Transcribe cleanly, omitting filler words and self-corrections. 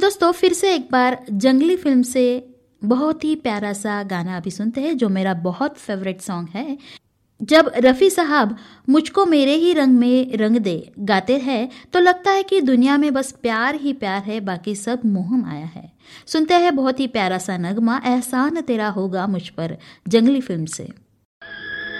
तो दोस्तों फिर से एक बार जंगली फिल्म से बहुत ही प्यारा सा गाना अभी सुनते हैं, जो मेरा बहुत फेवरेट सॉन्ग है। जब रफ़ी साहब मुझको मेरे ही रंग में रंग दे गाते हैं तो लगता है कि दुनिया में बस प्यार ही प्यार है, बाकी सब मोह माया है। सुनते हैं बहुत ही प्यारा सा नगमा, एहसान तेरा होगा मुझ पर, जंगली फिल्म से।